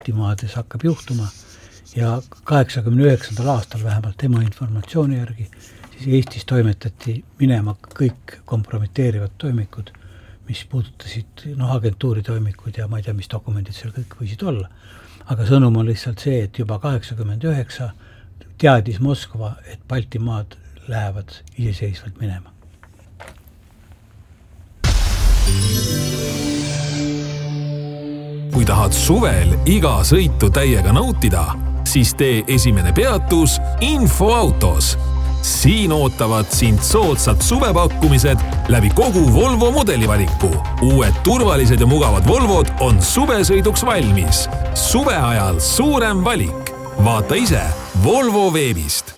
Baltimaades hakkab juhtuma ja 89. aastal vähemalt tema informatsiooni järgi siis Eestis toimetati minema kõik kompromiteerivad toimikud, mis puudutasid agentuuri toimikud ja ma ei tea, mis dokumendid seal kõik võisid olla. Aga sõnum on lihtsalt see, et juba 89 teadis Moskva, et Baltimaad lähevad iseseisvalt minema. Kui tahad suvel iga sõitu täiega nautida, siis tee esimene peatus Infoautos. Siin ootavad sind soodsad suvepakkumised läbi kogu Volvo modelivaliku. Uued turvalised ja mugavad Volvod on suvesõiduks valmis. Suve ajal suurem valik. Vaata ise Volvo veebist.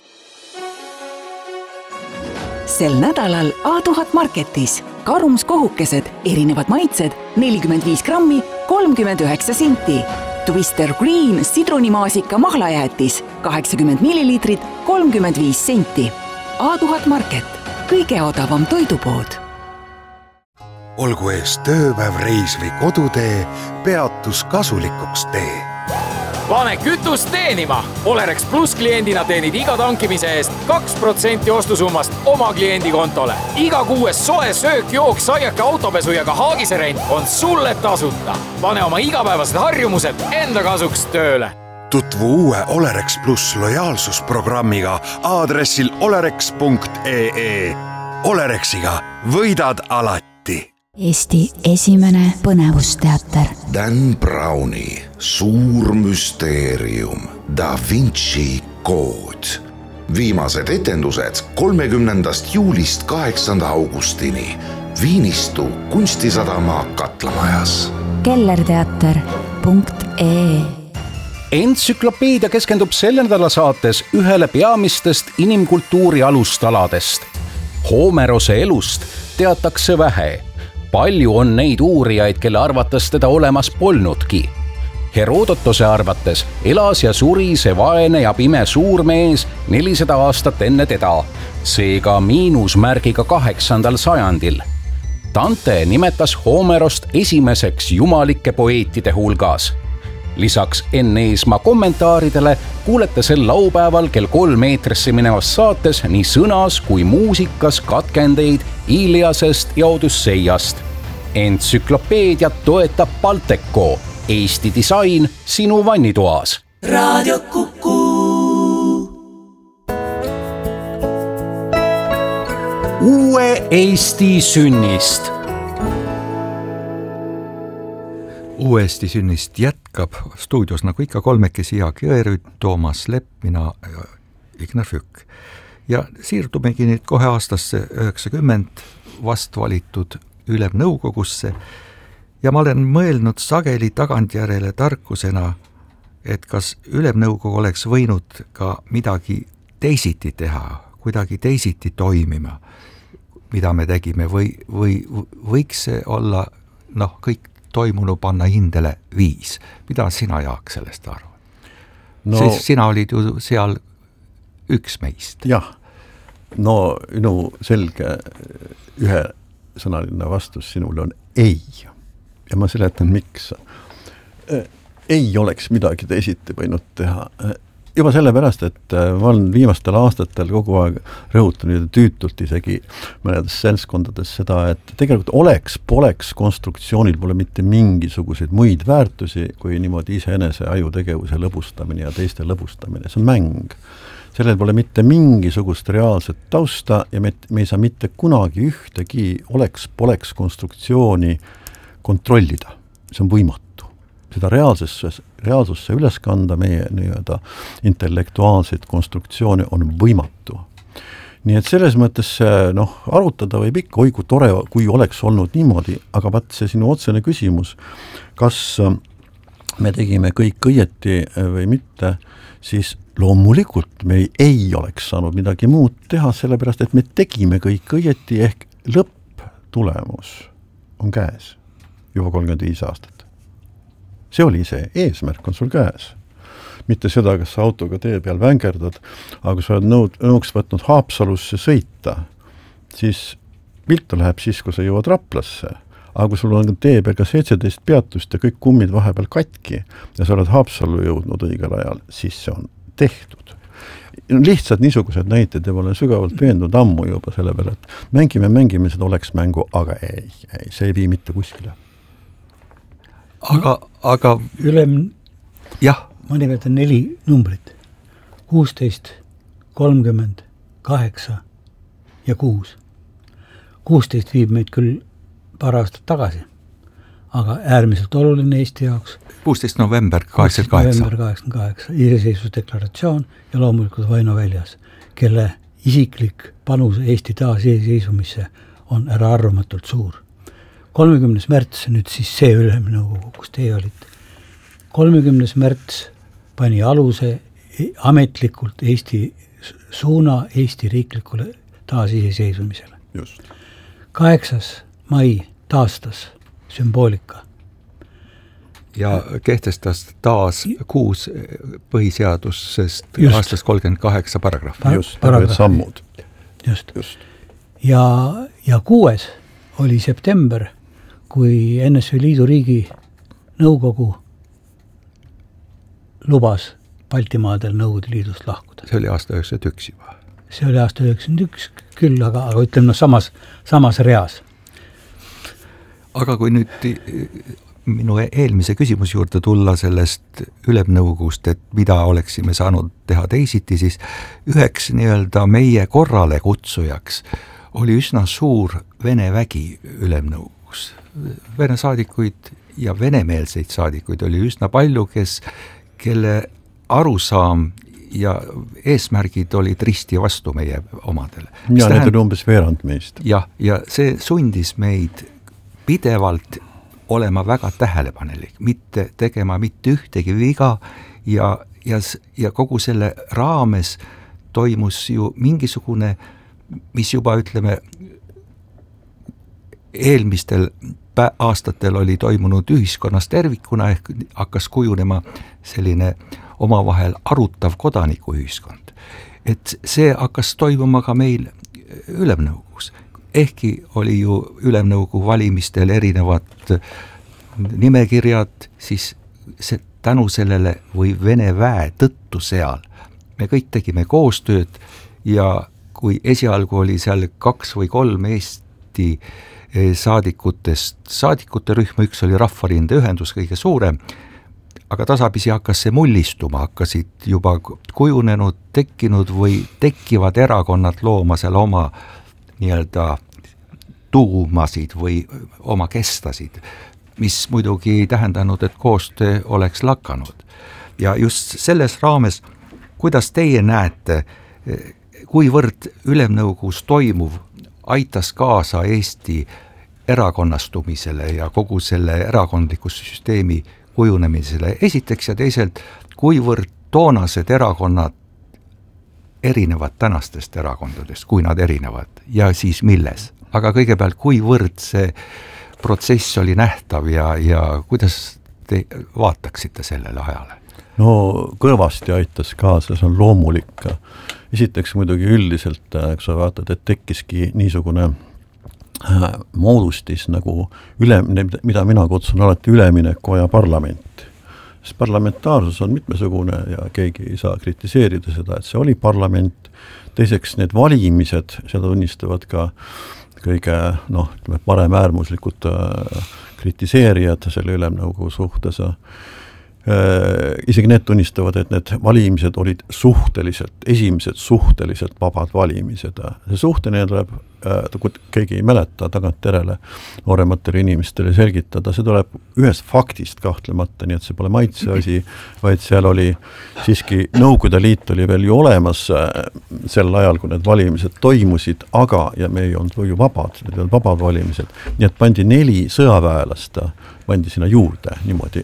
Sel nädalal A1000 Marketis karumskohukesed, erinevad maitsed, 45 grammi, 39 senti. Twister Green sidrunimaasika mahlajäätis, 80 milliliitrit, 35 senti. A1000 Market, kõige odavam toidupood. Olgu ees tööpäev, reis või kodutee, peatus kasulikuks tee. Pane kütust teenima! Olerex Plus kliendina teenid iga tankimise eest 2% ostusummast oma kliendi kontole. Iga kuues soe söök, jook, saiake, autopesu ja ka haagiserent on sulle tasuta. Pane oma igapäevased harjumused enda kasuks tööle. Tutvu uue Olerex Plus lojaalsusprogrammiga aadressil olerex.ee. Olerexiga võidad alati. Eesti esimene põnevusteater. Dan Browni Suur müsteerium Da Vinci kood. Viimased etendused 30. juulist 8. augustini Viinistu kunstisadama Katlamajas. kellerteater.ee. Entsüklopeedia keskendub selle nädala saates ühele peamistest inimkultuuri alustaladest. Homerose elust teatakse vähe. Palju on neid uurijaid, kelle arvates teda olemas polnudki. Herodotose arvates elas ja suri see vaene ja pime suurmees 400 aastat enne teda, seega miinusmärgiga 8. sajandil. Dante nimetas Homerost esimeseks jumalike poeetide hulgas. Lisaks Enn Eesmaa kommentaaridele kuulete sel laupäeval kell 3 eetrisse minevas saates nii sõnas kui muusikas katkendeid Iliasest ja Odüsseiast. Entsüklopeediat toetab Balteco, Eesti disain sinu vannitoas. Raadio Kuku. Uue Eesti sünnist. Uue Eesti sünnist jätkab stuudios nagu ikka kolmekesi Jaak Jõerüüt, Toomas Lepp, mina ja Ignar Fükk. Ja siirtumegi nüüd kohe aastasse 90 vast valitud Ülemnõukogusse ja ma olen mõelnud sageli tagantjärele tarkusena, et kas Ülemnõukogu oleks võinud ka midagi teisiti teha, kuidagi teisiti toimima, mida me tegime või võiks see olla kõik toimunu panna hindele 5. Mida sina, Jaak, sellest arvad? Sina olid ju seal üks meist. Jah, minu selge ühesõnaline vastus sinule on ei. Ja ma seletan, miks. Ei oleks midagi teisiti võinud teha. Juba sellepärast, et ma olen viimastel aastatel kogu aeg rõhutanud tüütult isegi mõnedes seltskondades seda, et tegelikult poleks konstruktsioonil pole mitte mingisuguseid muid väärtusi kui niimoodi iseenese ajutegevuse lõbustamine ja teiste lõbustamine. See on mäng. Sellel pole mitte mingisugust reaalset tausta ja me ei saa mitte kunagi ühtegi poleks konstruktsiooni kontrollida. See on võimatu. Seda reaalsusse üles kanda meie intellektuaalseid konstruktsioone on võimatu. Nii et selles mõttes arutada võib ikka, oi kui tore, kui oleks olnud niimoodi, aga vaat see sinu otsene küsimus, kas me tegime kõik õieti või mitte, siis loomulikult me ei oleks saanud midagi muud teha, sellepärast et me tegime kõik õieti ehk lõpptulemus on käes juba 35 aastat. See oli see, eesmärk on sul käes. Mitte seda, kas sa autoga tee peal vängerdad, aga kui sa oled nõuks võtnud Haapsalusse sõita, siis viltu läheb siis, kui sa jõuad Raplasse. aga kui sul on tee peal ka 17 peatust ja kõik kummid vahepeal katki ja sa oled Haapsallu jõudnud õigel ajal, siis see on tehtud. Lihtsalt niisugused näited ja ma olen sügavalt veendunud ammu juba selle peale, et mängime seda oleks mängu, aga ei, see ei vii mitte kuskile. Aga jah. Ma nimetan 4 numbrit. 16, 30, 8 ja 6. 16 viib meid küll paar aastat tagasi, aga äärmiselt oluline Eesti jaoks. 16. november 88. Iseseisvusdeklaratsioon ja loomulikult Vaino väljas, kelle isiklik panus Eesti taasiseseisvumisse on äraarvamatult suur. 30. märts, nüüd siis see Ülemnõukogu, kus teie olite. 30. märts pani aluse ametlikult Eesti suuna Eesti riiklikule taasiseseisvumisele. Just. 8. mai taastas sümboolika. Ja kehtestas taas 6 põhiseadusest aastast 38 paragrahv. Just, sammud. Just. Ja 6. oli september, kui NSV Liidu riigi nõukogu lubas Baltimaadel Nõukogude Liidust lahkuda. See oli aasta 91 juba. See oli aasta 91 küll, aga ütleme samas reas. Aga kui nüüd minu eelmise küsimus juurde tulla sellest Ülemnõukogust, et mida oleksime saanud teha teisiti, siis üheks nii-öelda meie korrale kutsujaks oli üsna suur Vene vägi Ülemnõukogus. Vene saadikuid ja venemeelseid saadikuid oli üsna palju, kelle arusaam ja eesmärgid olid risti vastu meie omadele. Ja need oli umbes veerand meist. Ja see sundis meid pidevalt olema väga tähelepanelik, mitte tegema mitte ühtegi viga ja kogu selle raames toimus ju mingisugune, mis juba ütleme eelmistel aastatel oli toimunud ühiskonnas tervikuna ehk hakkas kujunema selline omavahel arutav kodanikuühiskond. Et see hakkas toimuma ka meil Ülemnõukogus. Ehkki oli ju Ülemnõukogu valimistel erinevad nimekirjad, siis tänu sellele või Vene väe tõttu seal me kõik tegime koostööd ja kui esialgu oli seal 2 või 3 Eesti saadikute rühma, üks oli Rahvarinde ühendus kõige suurem, aga tasapisi hakkas see mullistuma, hakkasid juba kujunenud, tekkinud või tekkivad erakonnad looma seal oma nii-öelda tuumasid või oma kestasid, mis muidugi ei tähendanud, et koostöö oleks lakanud. Ja just selles raames, kuidas teie näete, kuivõrd Ülemnõukogus toimuv aitas kaasa Eesti erakonnastumisele ja kogu selle erakondliku süsteemi kujunemisele esiteks ja teiselt, kuivõrd toonased erakonnad erinevad tänastest erakondadest, kui nad erinevad ja siis milles. Aga kõigepealt, kuivõrd see protsess oli nähtav ja kuidas te vaataksite sellele ajale? No kõvasti aitas kaasa, see on loomulik. Esiteks muidugi üldiselt, kui sa vaatad, et tekkiski niisugune moodustis nagu mida mina kutsun alati ülemineku ja parlament. Sest parlamentaarsus on mitmesugune ja keegi ei saa kritiseerida seda, et see oli parlament. Teiseks need valimised, seda tunnistavad ka kõige parem äärmuslikud kritiseerijad selle Ülemnõukogu suhtes. Isegi need tunnistavad, et need valimised olid esimesed suhteliselt vabad valimised. See suhteline tuleb, kui keegi ei mäleta tagantjärele noorematele inimestele selgitada, see tuleb ühest faktist kahtlemata, nii et see pole maitse asi, vaid seal oli siiski Nõukogude Liit oli veel ju olemas sel ajal, kui need valimised toimusid, aga ja me ei olnud ju vabad, need olid vabad valimised, nii et pandi 4 sõjaväelast pandi sinna juurde niimoodi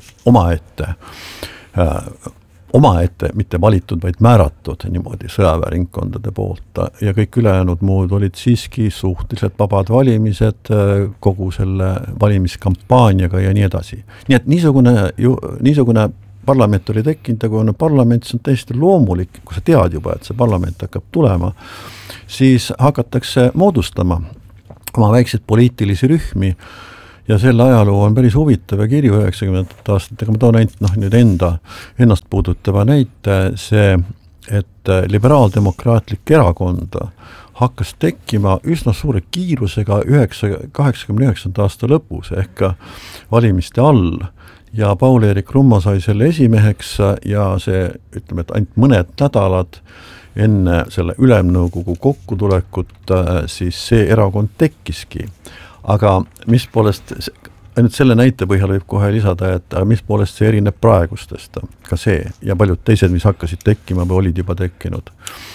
omaette, mitte valitud, vaid määratud niimoodi sõjaväeringkondade poolt ja kõik ülejäänud muud olid siiski suhteliselt vabad valimised kogu selle valimiskampaaniaga ja nii edasi. Nii et niisugune parlament oli tekkinud ja kui on parlament, see on täiesti loomulik, kui sa tead juba, et see parlament hakkab tulema, siis hakatakse moodustama oma väikseid poliitilisi rühmi ja selle ajaloo on päris huvitav ja kirju 90. aastatega, ma toon ainult nüüd ennast puudutava näite, see, et liberaaldemokraatlik erakonda hakkas tekkima üsna suure kiirusega 89. aasta lõpus ehk valimiste all ja Paul-Eerik Rummo sai selle esimeheks ja see, ütleme, et ainult mõned nädalad enne selle ülemnõukogu kokkutulekut siis see erakond tekkiski. Aga mis poolest, ainult selle näite põhjal võib kohe lisada, et mis poolest see erineb praegustest, ka see ja paljud teised, mis hakkasid tekkima või olid juba tekkinud.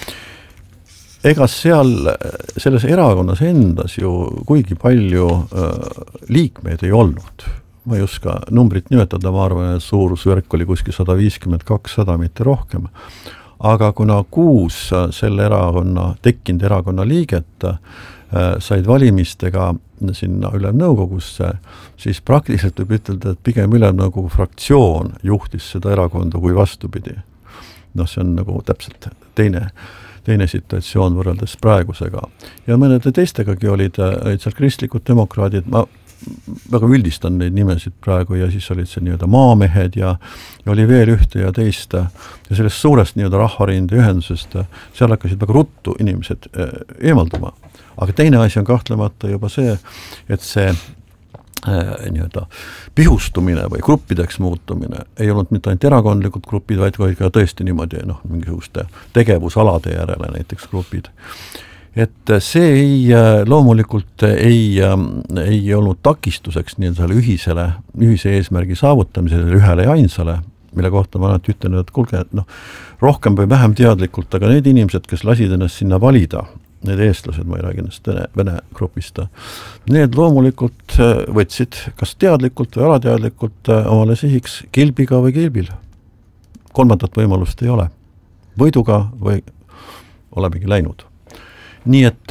Ega selles erakonnas endas ju kuigi palju liikmeid ei olnud. Ma ei oska numbrit nimetada, ma arvan, et suurusvärk oli kuskil 150-200, mitte rohkem. Aga kuna 6 selle tekkinud erakonna liiget said valimistega sinna ülemnõukogusse, siis praktiliselt võib ütelda, et pigem ülemnõukogu fraktsioon juhtis seda erakonda kui vastupidi. See on nagu täpselt teine situatsioon võrreldes praegusega. Ja mõnede teistegagi olid seal kristlikud demokraadid, ma väga üldistan neid nimesid praegu ja siis olid see nii-öelda maamehed ja oli veel ühte ja teist ja sellest suurest nii-öelda rahvarinde ühendusest seal hakkasid väga ruttu inimesed eemalduma. Aga teine asi on kahtlemata juba see, et see nii-öelda pihustumine või gruppideks muutumine ei olnud mitte ainult erakondlikud grupid, vaid ka tõesti niimoodi mingisuguste tegevusalade järele näiteks grupid. Et see loomulikult ei olnud takistuseks nii-öelda ühise eesmärgi saavutamisele ühele ja ainsale, mille kohta ma olen ütlen, et kuulge, rohkem või vähem teadlikult, aga need inimesed, kes lasid ennast sinna valida, need eestlased, ma ei räägi ennast vene grupist, need loomulikult võtsid kas teadlikult või alateadlikult omale sihiks kilbiga või kilbil. Kolmandat võimalust ei ole. Võiduga või olemegi läinud. Nii et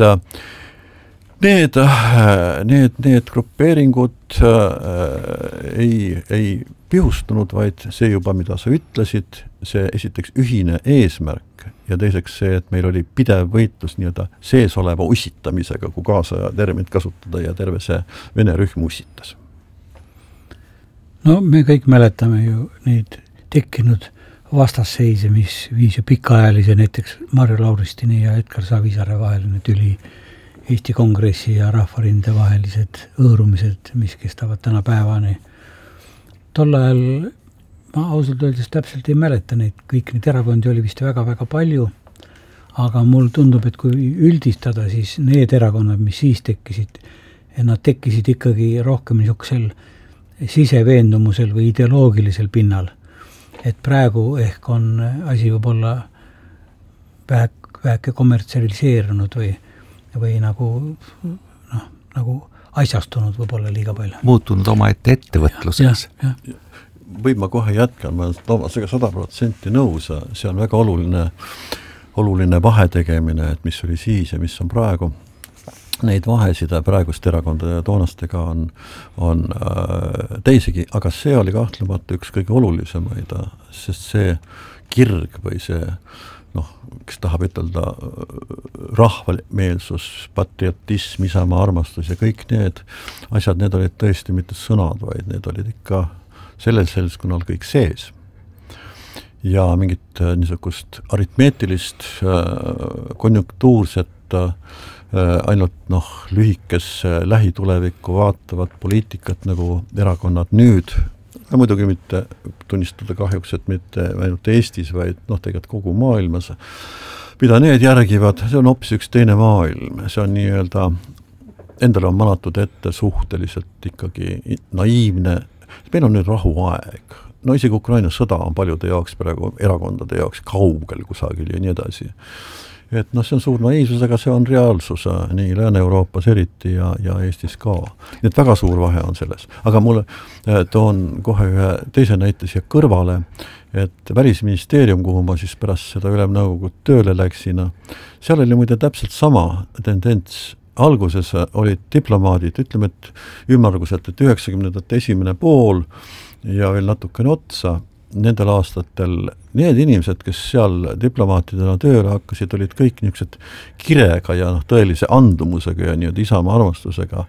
need grupeeringud ei pihustunud, vaid see juba, mida sa ütlesid, see esiteks ühine eesmärk ja teiseks see, et meil oli pidev võitlus nii-öelda sees oleva ussitamisega, kui kaasaja terminit kasutada ja terve see vene rühm ussitas. No me kõik mäletame ju neid tekkinud vastasseise, mis viis ju pikaajalise näiteks Marju Lauristini ja Edgar Savisaare vaheline tüli, Eesti Kongressi ja Rahvarinde vahelised õõrumised, mis kestavad täna päevani. Tol ajal ma ausalt öeldes täpselt ei mäleta neid, kõik neid erakondi oli vist väga-väga palju, aga mul tundub, et kui üldistada, siis need erakonnad, mis siis tekkisid, nad tekkisid ikkagi rohkem niisugusel siseveendumusel või ideoloogilisel pinnal. Et praegu ehk on asi võib-olla väheke kommertsialiseerunud või nagu asjastunud võib-olla liiga palju. Muutunud oma ettevõtluseks. Võib ma kohe jätkan, ma olen Toomasega 100% nõus, see on väga oluline vahetegemine, et mis oli siis ja mis on praegu. Neid vahesid praeguste erakondade ja toonastega on teisigi, aga see oli kahtlemata üks kõige olulisemaid, sest see kirg või see, kes tahab ütelda rahvameelsus, patriotism, isamaa armastus ja kõik need asjad, need olid tõesti mitte sõnad, vaid need olid ikka sellel seltskonnal kõik sees. Ja mingit niisugust aritmeetilist, konjunktuurset ainult lühikes lähitulevikku vaatavat poliitikat nagu erakonnad nüüd, muidugi mitte tunnistada kahjuks, et mitte ainult Eestis, vaid tegelikult kogu maailmas, mida need järgivad, see on hoopis üks teine maailm, see on nii-öelda, endale on manatud ette suhteliselt ikkagi naiivne, meil on nüüd rahuaeg, isegi Ukraina sõda on paljude jaoks praegu erakondade jaoks kaugel kusagil ja nii edasi. Et see on suur naiivsus, aga see on reaalsus nii Lääne-Euroopas eriti ja Eestis ka. Nii et väga suur vahe on selles. Aga mulle toon kohe ühe teise näite siia kõrvale, et Välisministeerium, kuhu ma siis pärast seda ülemnõukogut tööle läksin, seal oli muide täpselt sama tendents. Alguses olid diplomaadid, ütleme, et ümmarguselt, et 90. esimene pool ja veel natukene otsa, nendel aastatel need inimesed, kes seal diplomaatidena tööle hakkasid, olid kõik niisugused kirega ja tõelise andumusega ja nii-öelda isamaa armastusega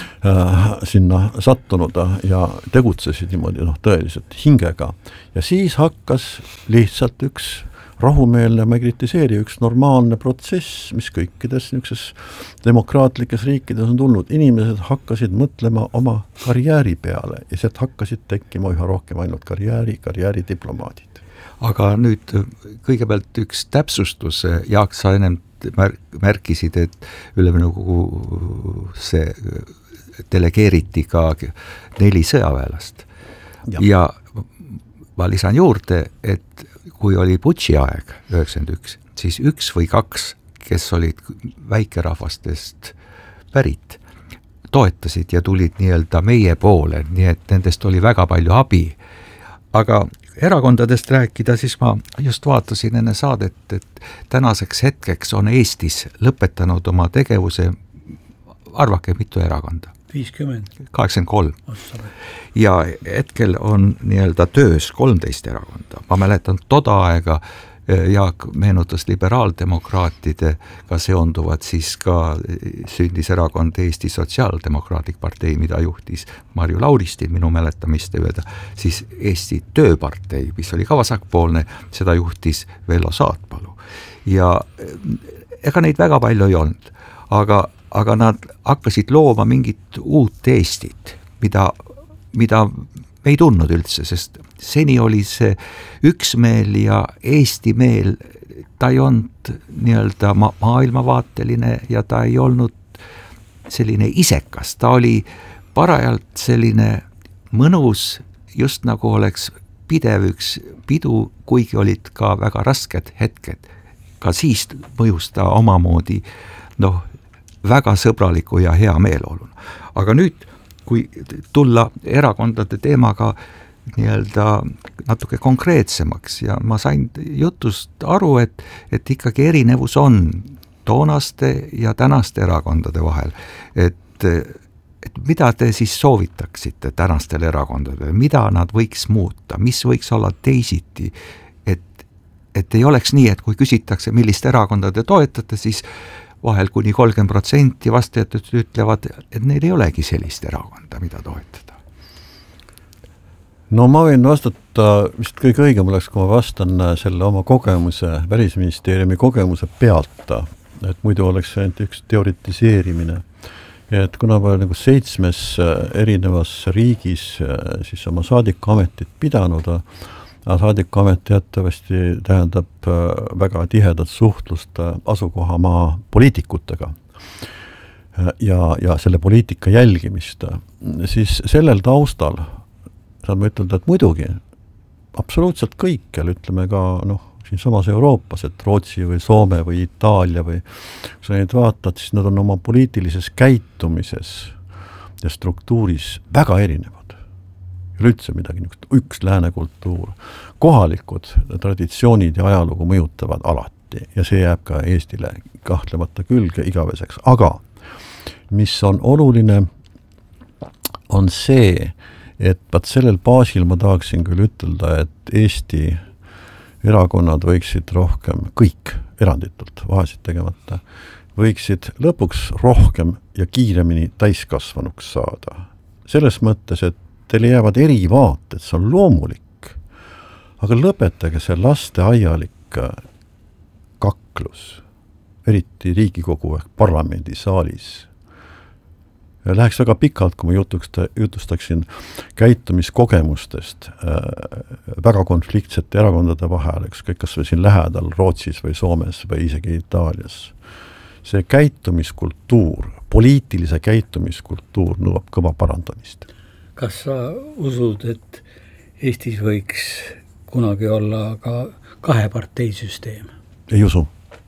sinna sattunud ja tegutsesid niimoodi tõeliselt hingega. Ja siis hakkas lihtsalt üks rahumeelne, ma ei kritiseeri, üks normaalne protsess, mis kõikides niisuguses demokraatlikes riikides on tulnud. Inimesed hakkasid mõtlema oma karjääri peale ja sealt hakkasid tekkima üha rohkem ainult karjääridiplomaadid. Aga nüüd kõigepealt üks täpsustus, Jaak, sa ennem märkisid, et Ülemnõukogu see delegeeriti ka 4 sõjaväelast. Ja ma lisan juurde, et kui oli Butši aeg 91, siis 1 või 2, kes olid väikerahvastest pärit, toetasid ja tulid nii-öelda meie poole, nii et nendest oli väga palju abi. Aga erakondadest rääkida, siis ma just vaatasin enne saadet, et tänaseks hetkeks on Eestis lõpetanud oma tegevuse, arvake mitu erakonda? 50. 83. Ja hetkel on nii-öelda töös 13 erakonda. Ma mäletan toda aega, Jaak meenutas liberaaldemokraatidega seonduvad, siis ka sündis erakond Eesti Sotsiaaldemokraatlik partei, mida juhtis Marju Lauristin minu mäletamiste öelda, siis Eesti Tööpartei, mis oli ka vasakpoolne, seda juhtis Vello Saatpalu. Ja ega neid väga palju ei olnud, aga nad hakkasid looma mingit uut Eestit, mida me ei tundnud üldse, sest seni oli see üksmeel ja Eesti meel, ta ei olnud nii-öelda maailmavaateline ja ta ei olnud selline isekas, ta oli parajalt selline mõnus, just nagu oleks pidev üks pidu, kuigi olid ka väga rasked hetked. Ka siis mõjus ta omamoodi väga sõbraliku ja hea meeleoluna. Aga nüüd, kui tulla erakondade teemaga nii-öelda natuke konkreetsemaks ja ma sain jutust aru, et ikkagi erinevus on toonaste ja tänaste erakondade vahel. Et mida te siis soovitaksite tänastele erakondadele, mida nad võiks muuta, mis võiks olla teisiti, et ei oleks nii, et kui küsitakse, millist erakonda te toetate, siis vahel kuni 30% vastajad ütlevad, et neil ei olegi sellist erakonda, mida toetada. No ma võin vastata, vist kõige õigem oleks, kui ma vastan selle oma kogemuse, Välisministeeriumi kogemuse pealt, et muidu oleks ainult üks teoritiseerimine. Et kuna ma olen 7 erinevas riigis siis oma saadikuametit pidanud, saadikuamet teatavasti tähendab väga tihedat suhtlust asukohamaa poliitikutega ja selle poliitika jälgimist, siis sellel taustal saan ma ütelda, et muidugi absoluutselt kõikjal, ütleme ka siin samas Euroopas, et Rootsi või Soome või Itaalia või kui sa neid vaatad, siis nad on oma poliitilises käitumises ja struktuuris väga erinevad. Üleüldse midagi niisugust, üks lääne kultuur. Kohalikud traditsioonid ja ajalugu mõjutavad alati ja see jääb ka Eestile kahtlemata külge igaveseks. Aga mis on oluline, on see, et sellel baasil ma tahaksin küll ütelda, et Eesti erakonnad võiksid rohkem, kõik eranditult, vahesid tegemata, võiksid lõpuks rohkem ja kiiremini täiskasvanuks saada. Selles mõttes, et teile jäävad erivaated, see on loomulik, aga lõpetage see lasteaialik kaklus, eriti Riigikogu ehk parlamendisaalis. Läheks väga pikalt, kui ma jutustaksin käitumiskogemustest väga konfliktsete erakondade vahel, ükskõik kas või siin lähedal Rootsis või Soomes või isegi Itaalias. See käitumiskultuur, poliitilise käitumiskultuur nõuab kõva parandamist. Kas sa usud, et Eestis võiks kunagi olla ka 2 parteisüsteem? Ei usu.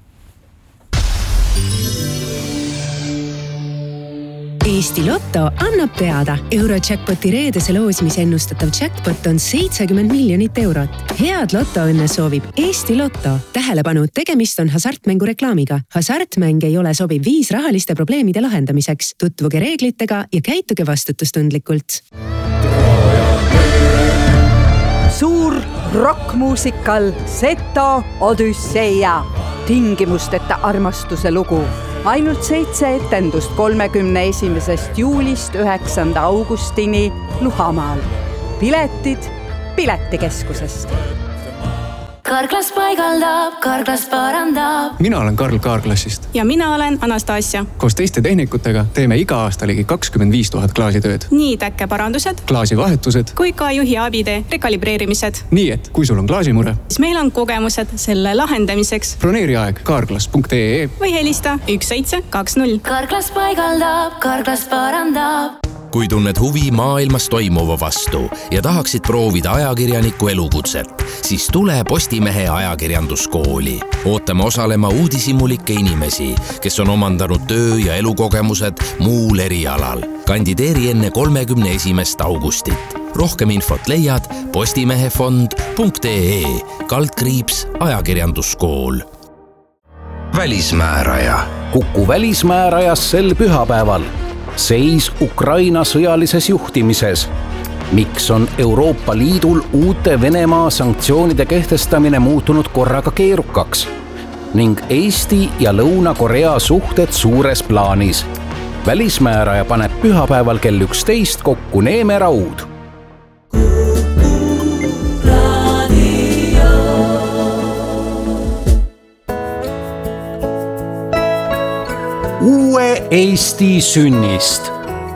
Eesti Lotto annab teada. Eurojackpoti reedese loosimise ennustatav jackpot on 70 miljonit eurot. Head lotoõnne soovib Eesti Lotto. Tähelepanu, tegemist on hasartmängu reklaamiga. Hasartmäng ei ole sobiv viis rahaliste probleemide lahendamiseks. Tutvuge reeglitega ja käituge vastutustundlikult. Suur rokkmuusikal Seto Odüsseia, tingimusteta armastuse lugu. Ainult 7 etendust 31. juulist 9. augustini Luhamaal. Piletid Piletikeskusest. Karklas paigaldab, Karklas parandab. Mina olen Karl Kaarklassist. Ja mina olen Anastasia. Koos teiste tehnikutega teeme iga aasta ligi 25 000 klaasitööd. Nii täkkeparandused, klaasivahetused kui ka juhi abide rekalibreerimised. Nii et kui sul on klaasimure, siis meil on kogemused selle lahendamiseks. Broneeri aeg karklas.ee või helista 1720. Karklas paigaldab, Karklas parandab. Kui tunned huvi maailmas toimuva vastu ja tahaksid proovida ajakirjaniku elukutset, siis tule Postimehe ajakirjanduskooli. Ootame osalema uudishimulikke inimesi, kes on omandanud töö- ja elukogemused muul erialal. Kandideeri enne 31. augustit. Rohkem infot leiad postimehefond.ee/ajakirjanduskool. Välismääraja. Kuku välismäärajas sel pühapäeval. Seis Ukraina sõjalises juhtimises. Miks on Euroopa Liidul uute Venemaa sanktsioonide kehtestamine muutunud korraga keerukaks? Ning Eesti ja Lõuna-Korea suhted suures plaanis. Välismääraja paneb pühapäeval kell 11 kokku Neeme Raud. Uue Eesti sünnist.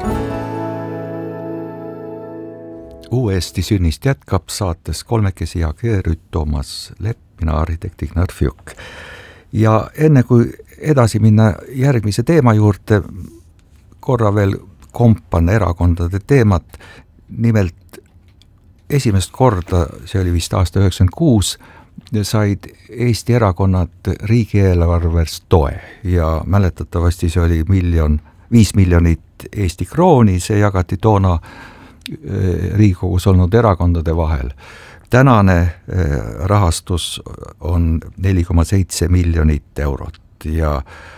Uue Eesti sünnist jätkab saates kolmekesi Jaak Jõerüüt, Toomas Lepp, mina arhitekt Ignar Fjuk. Ja enne kui edasi minna järgmise teema juurde, korra veel kompan erakondade teemat. Nimelt esimest korda, see oli vist aasta 96, said Eesti erakonnad riigieelarvest toe ja mäletatavasti see oli 5 miljonit Eesti krooni, see jagati toona Riigikogus olnud erakondade vahel. Tänane rahastus on 4,7 miljonit eurot ja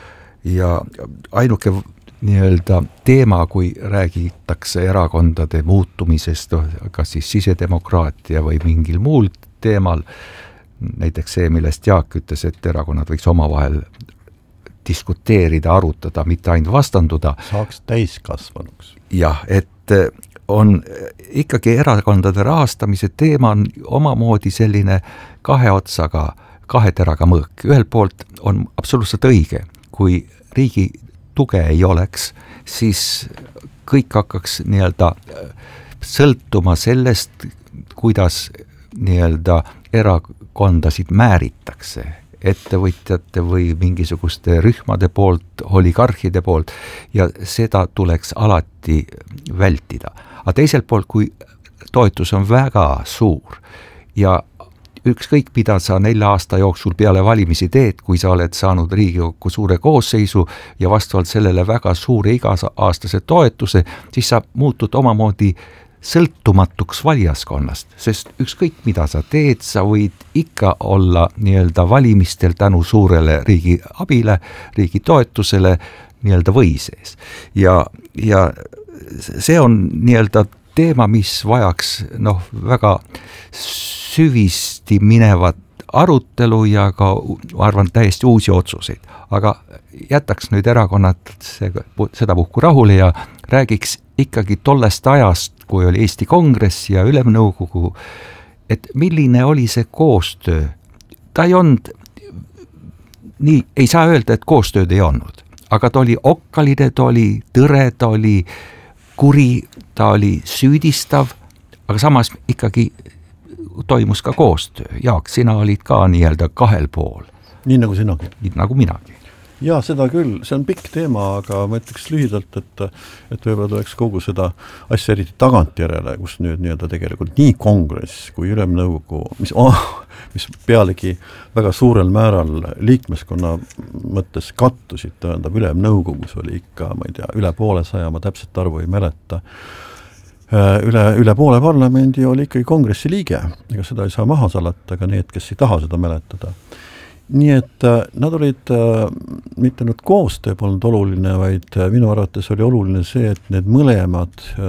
ainuke nii-öelda teema, kui räägitakse erakondade muutumisest, kas siis sisedemokraatia või mingil muul teemal, näiteks see, millest Jaak ütles, et erakonnad võiks omavahel diskuteerida, arutada, mitte ainult vastanduda. Saaks täiskasvanuks. Jah, et on ikkagi erakondade rahastamise teema on omamoodi selline kahe otsaga, kahe teraga mõõk. Ühelt poolt on absoluutselt õige, kui riigi tuge ei oleks, siis kõik hakkaks nii-öelda sõltuma sellest, kuidas nii-öelda erakondasid määritakse ettevõtjate või mingisuguste rühmade poolt, oligarhide poolt ja seda tuleks alati vältida. Aga teiselt poolt, kui toetus on väga suur ja ükskõik mida sa 4 aasta jooksul peale valimisi teed, kui sa oled saanud Riigikokku suure koosseisu ja vastavalt sellele väga suure iga-aastase toetuse, siis sa muutud omamoodi sõltumatuks valijaskonnast, sest ükskõik mida sa teed, sa võid ikka olla nii-öelda valimistel tänu suurele riigi abile, riigi toetusele nii-öelda või sees. Ja see on nii-öelda teema, mis vajaks väga süvisti minevat arutelu ja ka arvan täiesti uusi otsuseid. Aga jätaks nüüd erakonnad sedapuhku rahule ja räägiks ikkagi tollest ajast, kui oli Eesti Kongress ja Ülemnõukogu, et milline oli see koostöö. Ta ei olnud, nii ei saa öelda, et koostööd ei olnud, aga ta oli okkaline, ta oli tõre, ta oli kuri, ta oli süüdistav, aga samas ikkagi toimus ka koostöö. Jaak, sina olid ka nii-öelda kahel pool. Nii nagu sinagi. Nii nagu minagi. Jaa, seda küll, see on pikk teema, aga ma ütleks lühidalt, et võib-olla tuleks kogu seda asja eriti tagantjärele, kus nüüd nii-öelda tegelikult nii Kongress kui Ülemnõukogu, mis pealegi väga suurel määral liikmeskonna mõttes kattusid, tähendab Ülemnõukogus oli ikka, ma ei tea, üle 200, ma täpselt arvu ei mäleta, üle poole parlamendi oli ikkagi Kongressi liige, ega seda ei saa maha salata, aga need, kes ei taha seda mäletada. Nii et nad olid mitte nüüd koostöö polnud oluline, vaid minu arvates oli oluline see, et need mõlemad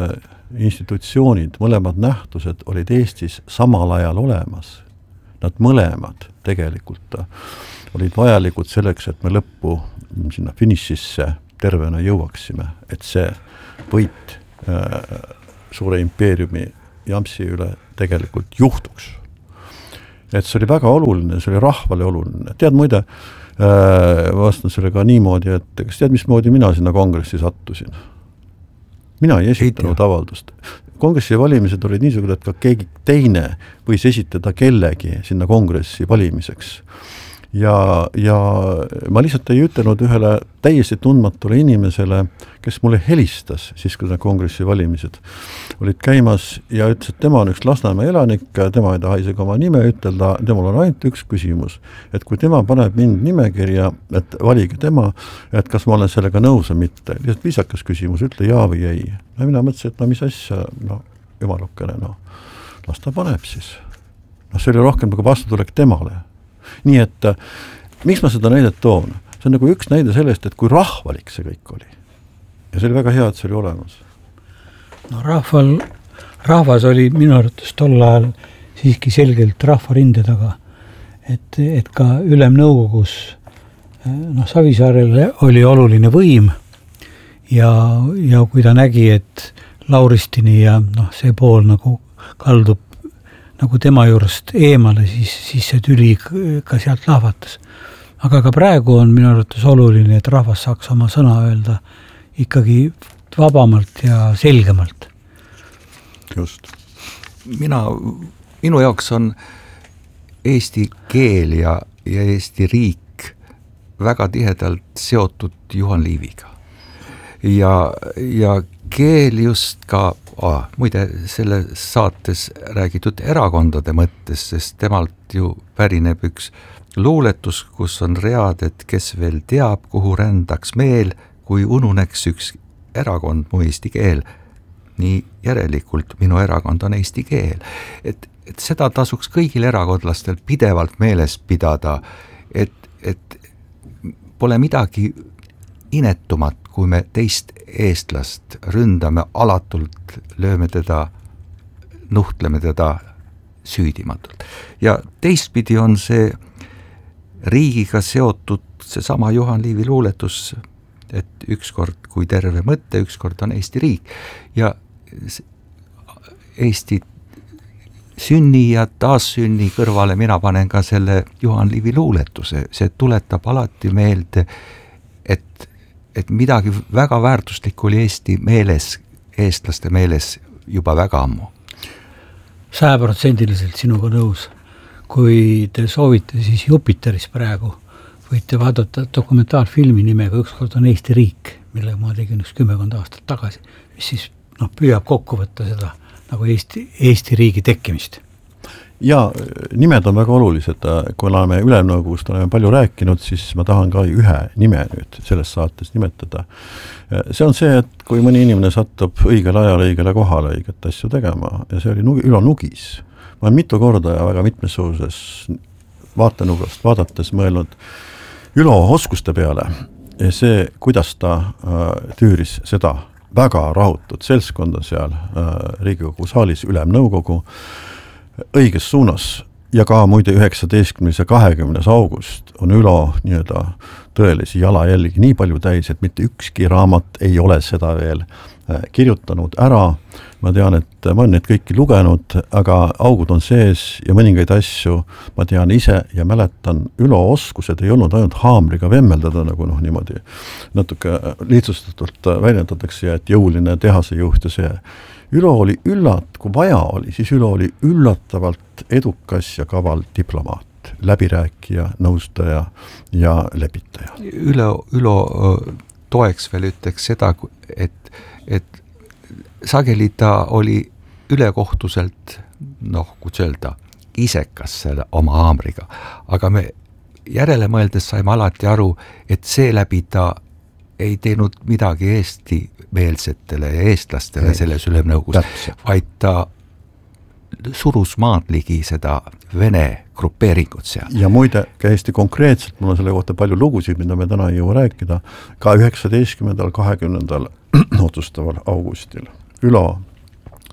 institutsioonid, mõlemad nähtused olid Eestis samal ajal olemas. Nad mõlemad tegelikult olid vajalikud selleks, et me lõppu sinna finišisse tervena jõuaksime, et see võit suure impeeriumi Jampsi üle tegelikult juhtuks. Et see oli väga oluline, see oli rahvale oluline. Tead muide, vastan selle ka niimoodi, et kas tead, mismoodi mina sinna kongressi sattusin? Mina ei esitanud avaldust. Kongressi valimised olid niisugused, et ka keegi teine võis esitada kellegi sinna kongressi valimiseks. Ja ma lihtsalt ei ütelnud ühele täiesti tundmatule inimesele, kes mulle helistas, siis kui need kongressi valimised olid käimas ja ütles, et tema on üks Lasnamäe elanik, tema ei taha isegi oma nime ütelda, temal on ainult üks küsimus, et kui tema paneb mind nimekirja, et valige tema, et kas ma olen sellega nõus või mitte. Lihtsalt viisakas küsimus, ütle jaa või ei. Ja mina mõtlesin, et mis asja, jumalukene, las ta paneb siis. See oli rohkem nagu vastutulek temale. Nii et miks ma seda näidet toon? See on nagu üks näide sellest, et kui rahvalik see kõik oli. Ja see oli väga hea, et see oli olemas. No rahvas oli minu arvates tol ajal siiski selgelt rahvarinde taga, et ka ülemnõukogus Savisaarele oli oluline võim ja kui ta nägi, et Lauristini ja see pool nagu kaldub nagu tema juurest eemale, siis see tüli ka sealt lahvatas. Aga ka praegu on minu arvates oluline, et rahvas saaks oma sõna öelda ikkagi vabamalt ja selgemalt. Just. Minu jaoks on eesti keel ja Eesti riik väga tihedalt seotud Juhan Liiviga. Ja keel just ka muide selle saates räägitud erakondade mõttes, sest temalt ju pärineb üks luuletus, kus on read, et kes veel teab, kuhu rändaks meel, kui ununeks üks erakond mu eesti keel. Nii järelikult minu erakond on eesti keel. Et seda tasuks kõigil erakondlastel pidevalt meeles pidada, et pole midagi inetumat, kui me teist eestlast ründame alatult, lööme teda, nuhtleme teda süüdimatult. Ja teistpidi on see riigiga seotud seesama Juhan Liivi luuletus, et ükskord kui terve mõtte, ükskord on Eesti riik. Ja Eesti sünni ja taassünni kõrvale mina panen ka selle Juhan Liivi luuletuse. See tuletab alati meelde, et midagi väga väärtuslikku oli Eesti meeles, eestlaste meeles juba väga ammu. 100% sinuga nõus. Kui te soovite, siis Jupiteris praegu võite vaadata dokumentaalfilmi nimega Ükskord on Eesti riik, millega ma tegin 10 aastat tagasi, mis siis püüab kokku võtta seda nagu Eesti riigi tekkimist. Ja nimed on väga olulised, kui oleme ülemnõukogust oleme palju rääkinud, siis ma tahan ka ühe nime nüüd selles saates nimetada. See on see, et kui mõni inimene satub õigel ajal õigele kohale õiget asju tegema ja see oli Ülo Nugis. Ma olen mitu korda ja väga mitmesuuses vaatenurgast vaadates mõelnud Ülo oskuste peale ja see, kuidas ta tüüris seda väga rahutud seltskonda seal Riigikogu saalis ülemnõukogu õiges suunas ja ka muide 19. ja 20. august on Ülo nii-öelda tõelisi jalajälgi nii palju täis, et mitte ükski raamat ei ole seda veel kirjutanud ära. Ma tean, et ma olen neid kõiki lugenud, aga augud on sees ja mõningaid asju ma tean ise ja mäletan. Ülo oskused ei olnud ainult haamriga vemmeldada, nagu niimoodi natuke lihtsustatult väljendatakse, et jõuline tehasejuht ja see. Ülo oli kui vaja oli, siis Ülo oli üllatavalt edukas ja kaval diplomaat, läbirääkija, nõustaja ja lepitaja. Ülo toeks veel ütleks seda, et sageli ta oli ülekohtuselt, kuidas öelda, isekas selle oma haamriga, aga me järele mõeldes saime alati aru, et seeläbi ta ei teinud midagi Eesti-meelsetele ja eestlastele selles ülemnõugus, vaid ta surus maad ligi seda Vene grupeeringut seal. Ja muide, ka Eesti konkreetselt, mul on selle kohta palju lugusid, mida me täna ei jõua rääkida, ka 19. 20. otsustaval augustil Ülo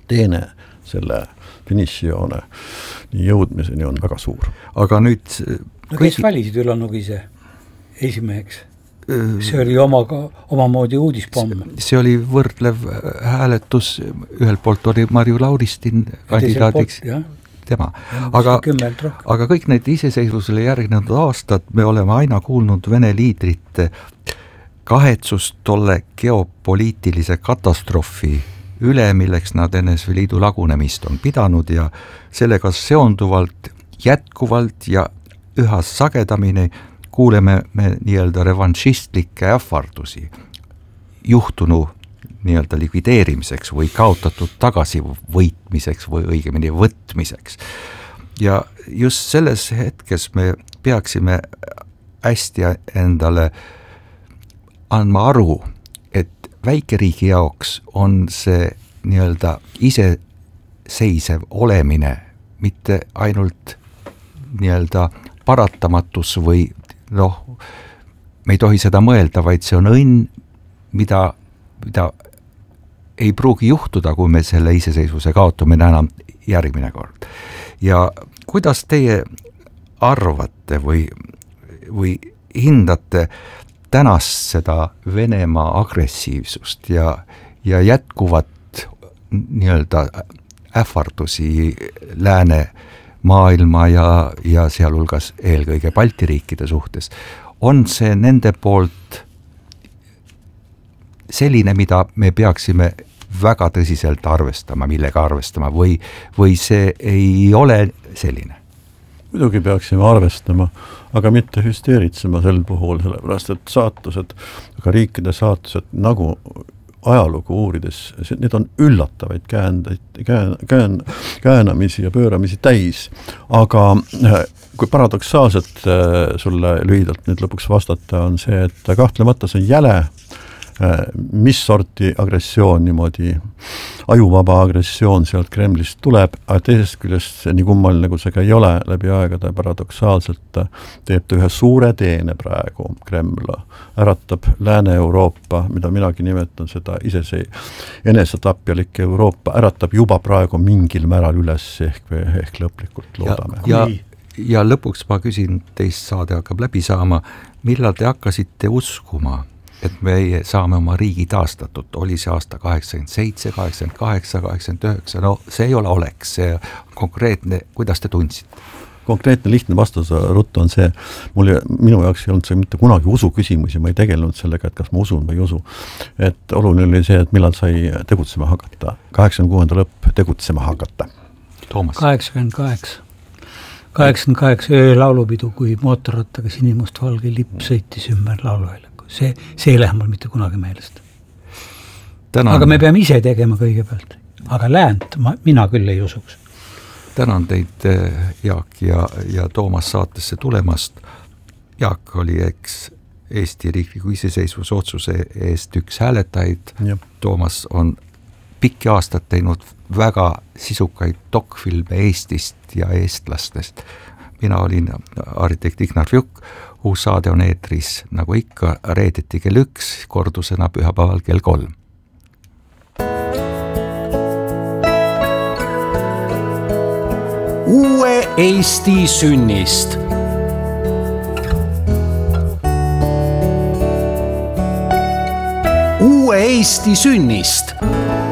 teene selle finišijoone jõudmiseni on väga suur. Aga nüüd... kes valisid Ülo Nugise esimeheks? See oli omamoodi uudispomm. See oli võrdlev hääletus, ühelt poolt oli Marju Lauristin kandidaadiks tema. Aga kõik need iseseisvusele järgnenud aastad me oleme aina kuulnud Vene liidrite kahetsust tolle geopoliitilise katastroofi üle, milleks nad NSV Liidu lagunemist on pidanud ja sellega seonduvalt jätkuvalt ja üha sagedamini kuuleme me nii-öelda revanšistlikke ähvardusi juhtunu nii-öelda likvideerimiseks või kaotatud tagasivõitmiseks või õigemini võtmiseks. Ja just selles hetkes me peaksime hästi endale andma aru, et väikeriigi jaoks on see nii-öelda iseseisev olemine mitte ainult nii-öelda paratamatus või me ei tohi seda mõelda, vaid see on õnn, mida ei pruugi juhtuda, kui me selle iseseisvuse kaotumine enam järgmine kord. Ja kuidas teie arvate või hindate tänast seda Venemaa agressiivsust ja jätkuvat nii-öelda ähvardusi lääne maailma ja sealhulgas eelkõige Balti riikide suhtes, on see nende poolt selline, mida me peaksime väga tõsiselt arvestama, millega arvestama või see ei ole selline? Muidugi peaksime arvestama, aga mitte hüsteeritsema sel puhul, sellepärast et saatused, aga riikide saatused nagu ajalugu uurides, need on üllatavaid käänamisi ja pööramisi täis, aga kui paradoksaalselt sulle lühidalt nüüd lõpuks vastata on see, et kahtlemata see on jäle, mis sorti agressioon niimoodi, ajuvaba agressioon sealt Kremlist tuleb, aga teisest küljest nii kummaline, kui see ka ei ole läbi aegade paradoksaalselt teeb ta ühe suure teene praegu Kreml, äratab Lääne-Euroopa, mida minagi nimetan seda enesetapjalik Euroopa, äratab juba praegu mingil määral üles ehk lõplikult loodame. Ja lõpuks ma küsin, teist saade hakkab läbi saama, millal te hakkasite uskuma, et me saame oma riigi taastatud, oli see aasta 87, 88, 89, no see ei ole oleks, see konkreetne, kuidas te tundsite? Konkreetne lihtne vastus ruttu on see, minu jaoks ei olnud see mitte kunagi usu küsimusi, ma ei tegelenud sellega, et kas ma usun või ei usu. Et oluline oli see, et millal sai tegutsema hakata, 86. lõpp tegutsema hakata. Toomas. 88 öölaulupidu, kui mootorrattaga sinimustvalge lipp sõitis ümber lauluväljaku. See ei lähe mul mitte kunagi meelest. Aga me peame ise tegema kõigepealt. Aga läänt mina küll ei usuks. Tänan teid, Jaak ja Toomas saatesse tulemast. Jaak oli Eesti riikliku iseseisvuse otsuse eest üks hääletajaid. Toomas on pikki aastad teinud väga sisukaid dokfilme Eestist ja eestlastest. Mina olin arhitekt Ignar Fjuk, uus saade on eetris, nagu ikka, reedeti kell 1, kordusena pühapäeval kell 3. Uue Eesti sünnist. Uue Eesti sünnist